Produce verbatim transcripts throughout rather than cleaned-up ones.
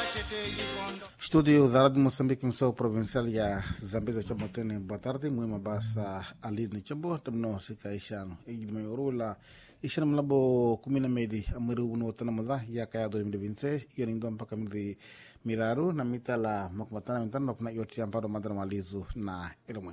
Estúdio da Rádio Moçambique, Museu Provincial ya Zambezi Chamotene. Boa tarde, mwema basa Aliz ni chambo tamno sika ishano. Igi mayorula ishano mlabo kumina medi amiru uno tana moda ya kaya do mili vince iyo nindo mpaka mili miraru na mita la makumatana mitano na kuna yoti ampado madara malizu na ilumwe.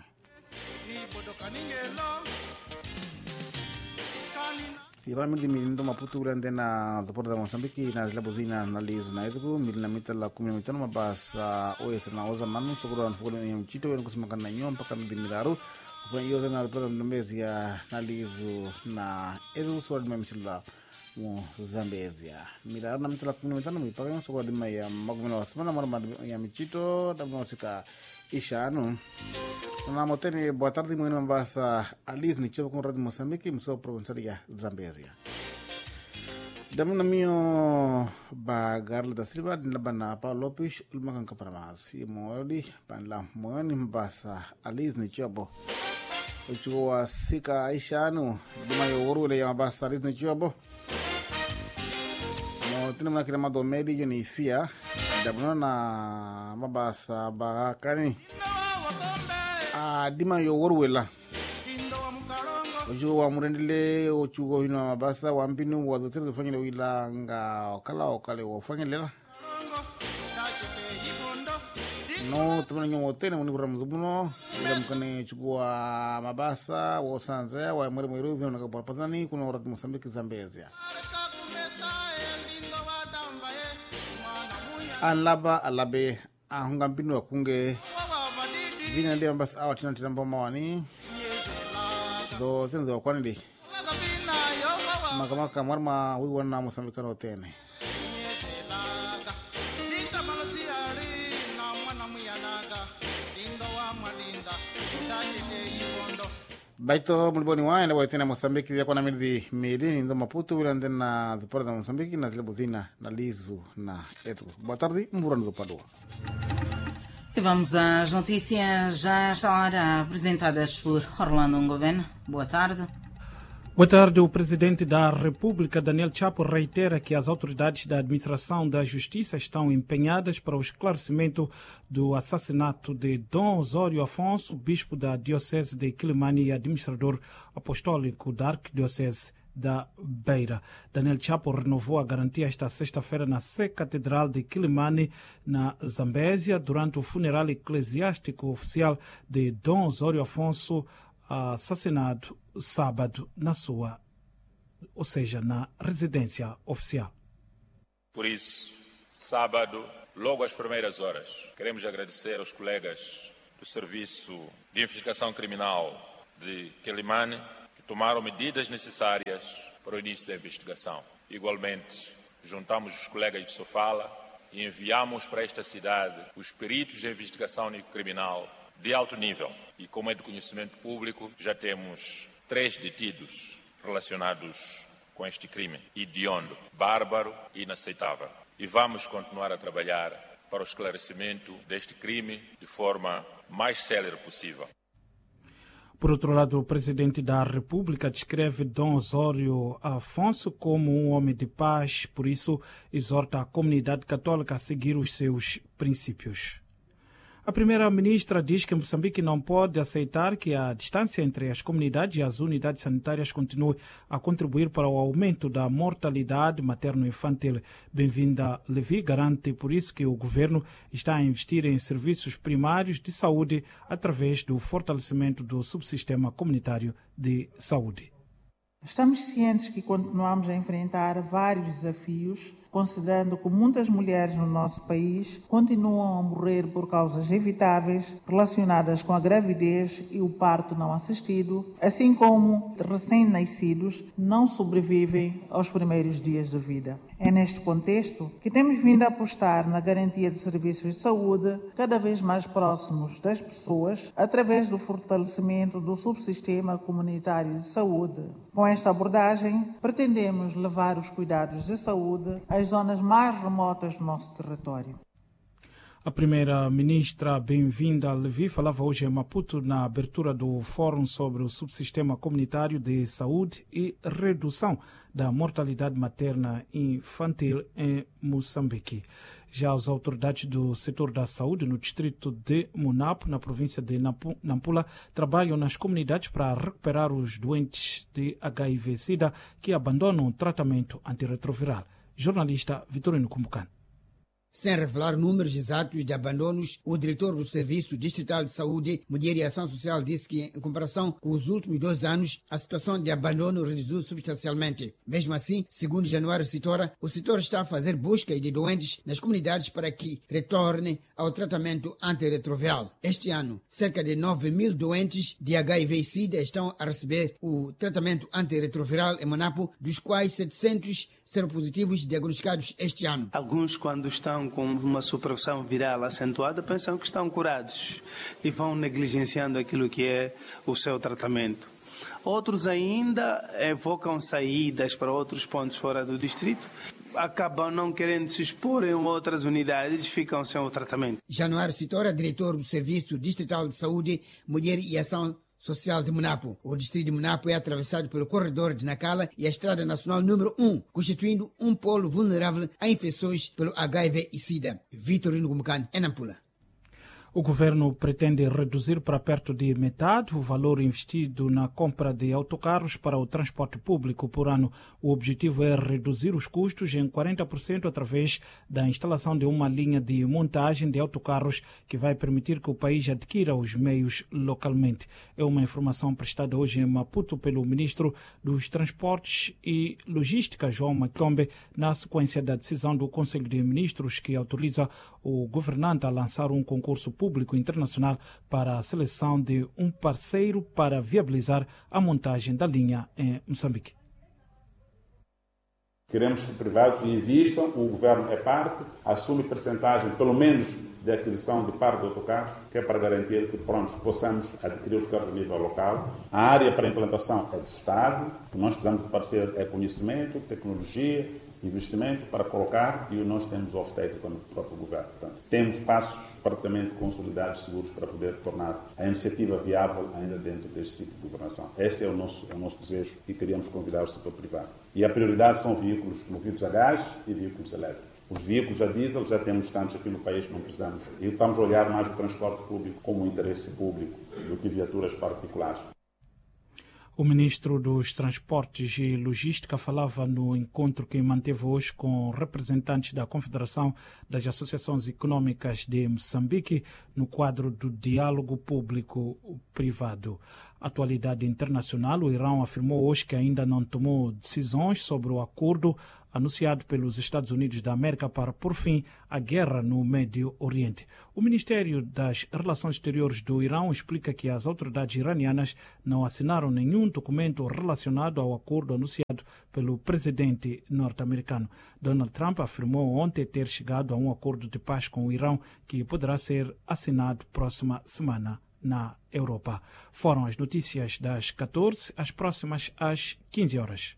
Igual mil milindo Maputo grande na deporte de Moçambique na isla buzina na liz na izgu mil na mita la kumi na mitano mabasa oes na oza manu sogoro an fogolo ni mchito wen kusimaka na nyom mpaka mil miraru kwa hiyo na deporte de Zambezia na lizu na ezu sword memchila mo Zambezia miraru na mita la kumi na mitano mipaka sogoro dima ya magumina wasimana mara ya mchito tabno sika ishanu. Na moteni boa tarde mwini mambasa Aliz ni chebo con Radio Moçambique Museu Provincial ya Zambezia. Damna mio ba Garla da Silva dinaba na Paulo Lopes ulmakan kaparamas i moodi panla mwini mambasa Aliz ni chebo uchuwa sika ishanu dima yoru le ya mambasa Aliz ni chebo moteni mna kila mado medi yoni fia damna na mambasa barakani a dima yo worwela ojo wa murendele ochugo hino mabasa wa mpinu wa zote zofanyile wila nga kala okale wo fanyelela no tumana nyo tena muni bura mzubuno ila mkane chukua mabasa wa sanza wa mwere mwere vino na kapatani kuna Radio Moçambique Zambezia alaba alabe ahunga mpinu wa kunge vina ndio basi awa tina tina mboma wani do tena do kwani di makamaka marma hui wana Moçambicano tene baito muliboni waenda waitena Moçambique ya kwa namidi midi ndo Maputo wila ndena deporte de Moçambique na zilebuzina na lizu na etu. Boa tarde, mvurando do Padua. E vamos às notícias já esta hora apresentadas por Orlando Ngoven. Boa tarde. Boa tarde. O presidente da República, Daniel Chapo, reitera que as autoridades da administração da justiça estão empenhadas para o esclarecimento do assassinato de Dom Osório Afonso, bispo da Diocese de Quilimane e administrador apostólico da Arquidiocese da Beira. Daniel Chapo renovou a garantia esta sexta-feira na Sé Catedral de Quilimane, na Zambésia, durante o funeral eclesiástico oficial de Dom Osório Afonso, assassinado sábado na sua, ou seja, na residência oficial. Por isso, sábado, logo às primeiras horas, queremos agradecer aos colegas do Serviço de Investigação Criminal de Quilimane que tomaram medidas necessárias para o início da investigação. Igualmente, juntamos os colegas de Sofala e enviamos para esta cidade os peritos de investigação criminal de alto nível. E como é de conhecimento público, já temos três detidos relacionados com este crime hediondo, bárbaro e inaceitável. E vamos continuar a trabalhar para o esclarecimento deste crime de forma mais célere possível. Por outro lado, o presidente da República descreve Dom Osório Afonso como um homem de paz, por isso exorta a comunidade católica a seguir os seus princípios. A primeira-ministra diz que Moçambique não pode aceitar que a distância entre as comunidades e as unidades sanitárias continue a contribuir para o aumento da mortalidade materno-infantil. Bem-vinda Levi garante por isso que o governo está a investir em serviços primários de saúde através do fortalecimento do subsistema comunitário de saúde. Estamos cientes que continuamos a enfrentar vários desafios, considerando que muitas mulheres no nosso país continuam a morrer por causas evitáveis relacionadas com a gravidez e o parto não assistido, assim como recém-nascidos não sobrevivem aos primeiros dias de vida. É neste contexto que temos vindo a apostar na garantia de serviços de saúde cada vez mais próximos das pessoas, através do fortalecimento do subsistema comunitário de saúde. Com esta abordagem, pretendemos levar os cuidados de saúde às zonas mais remotas do nosso território. A primeira-ministra Bem-vinda Levi falava hoje em Maputo na abertura do Fórum sobre o Subsistema Comunitário de Saúde e Redução da Mortalidade Materna Infantil em Moçambique. Já as autoridades do setor da saúde no distrito de Munapo, na província de Nampula, trabalham nas comunidades para recuperar os doentes de H I V-Sida que abandonam o tratamento antirretroviral. Jornalista Vitorino Kumbukan. Sem revelar números exatos de abandonos, o diretor do Serviço Distrital de Saúde, Mulher e Ação Social, disse que, em comparação com os últimos dois anos, a situação de abandono reduziu substancialmente. Mesmo assim, segundo Januário Sitora, o setor está a fazer busca de doentes nas comunidades para que retornem ao tratamento antirretroviral. Este ano, cerca de nove mil doentes de H I V-Sida estão a receber o tratamento antirretroviral em Monapo, dos quais setecentos seropositivos diagnosticados este ano. Alguns, quando estão com uma supressão viral acentuada, pensam que estão curados e vão negligenciando aquilo que é o seu tratamento. Outros ainda evocam saídas para outros pontos fora do distrito, acabam não querendo se expor em outras unidades, ficam sem o tratamento. Januário Sitora, diretor do Serviço Distrital de Saúde, Mulher e Ação Social de Monapo. O distrito de Monapo é atravessado pelo corredor de Nacala e a estrada nacional número um, constituindo um polo vulnerável a infecções pelo H I V e SIDA. Vitorino Gumucan, em Nampula. O governo pretende reduzir para perto de metade o valor investido na compra de autocarros para o transporte público por ano. O objetivo é reduzir os custos em quarenta por cento através da instalação de uma linha de montagem de autocarros que vai permitir que o país adquira os meios localmente. É uma informação prestada hoje em Maputo pelo ministro dos Transportes e Logística, João Maquiombe, na sequência da decisão do Conselho de Ministros que autoriza o governante a lançar um concurso público público internacional para a seleção de um parceiro para viabilizar a montagem da linha em Moçambique. Queremos que privados investam, o governo é parte, assume percentagem, pelo menos, de aquisição de parte de autocarros, que é para garantir que pronto, possamos adquirir os carros a nível local. A área para a implantação é do Estado, o que nós precisamos de parceiro é conhecimento, tecnologia, investimento para colocar e nós temos off-take com o próprio governo. Portanto, temos passos praticamente consolidados, seguros, para poder tornar a iniciativa viável ainda dentro deste ciclo de governação. Esse é o nosso, é o nosso desejo e queríamos convidar o setor privado. E a prioridade são veículos movidos a gás e veículos elétricos. Os veículos a diesel já temos tantos aqui no país que não precisamos. E estamos a olhar mais o transporte público como um interesse público do que viaturas particulares. O ministro dos Transportes e Logística falava no encontro que manteve hoje com representantes da Confederação das Associações Econômicas de Moçambique no quadro do diálogo público-privado. Atualidade internacional, o Irão afirmou hoje que ainda não tomou decisões sobre o acordo anunciado pelos Estados Unidos da América para pôr fim à guerra no Médio Oriente. O Ministério das Relações Exteriores do Irão explica que as autoridades iranianas não assinaram nenhum documento relacionado ao acordo anunciado pelo presidente norte-americano. Donald Trump afirmou ontem ter chegado a um acordo de paz com o Irão que poderá ser assinado próxima semana na Europa. Foram as notícias das catorze, as próximas às quinze horas.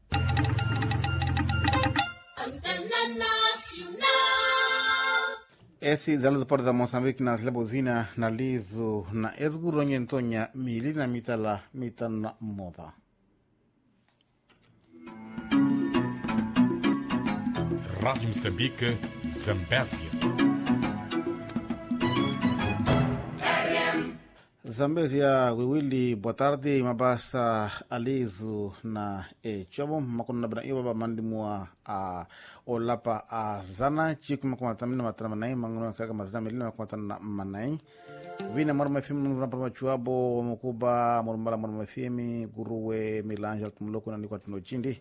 Esse dalo do Porto da Moçambique na Slebozina, na Liso, na Esguronha Antonia, Mili na Mitala, Mitana Moda. Rádio Moçambique, Zambésia. Zambésia, Willy, boa tarde, mabasa Alizo na e chobo, makona bana iwa ba mandimua a olapa a zana, chiku makona tamina matana manai, mangono kaka mazana melina makona tamina manai. Vina morma fimi nuna parma chuabo, mukuba, mormala morma fimi, guruwe, milanja, tumuloko na nikwa tuno chindi.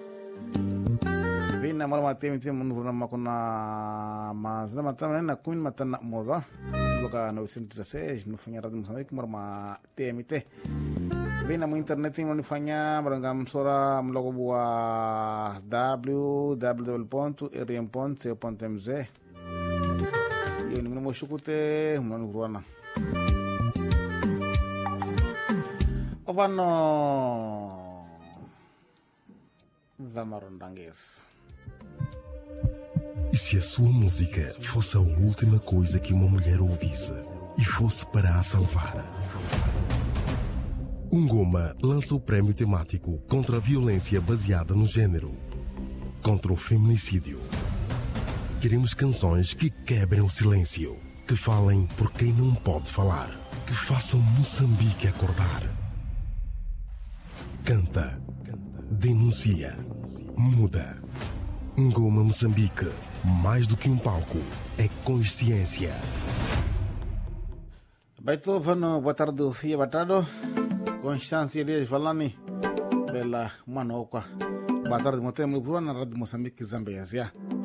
Vina morma temi temi nuna makona mazana matana manai na kumi matana moda. Loka novecentos e dezesseis, no Fanha Rádio Moçambique, morma T M T. Vem na minha internet, no Fanha, barangam sora, logo boa w w w ponto r m ponto c o ponto m z. E o número mochukute, o número ruana. Ovano Zamarondangues. E se a sua música fosse a última coisa que uma mulher ouvisse e fosse para a salvar? Ungoma lança o prémio temático contra a violência baseada no gênero, contra o feminicídio. Queremos canções que quebrem o silêncio, que falem por quem não pode falar, que façam Moçambique acordar. Canta, denuncia, muda. Ngoma Moçambique, mais do que um palco, é consciência. Beethoven, boa tarde, Fia Batado. Constância Elias Valani, Bela Manoca. Boa tarde, Motem Libruana, Rádio Moçambique, Zambésia.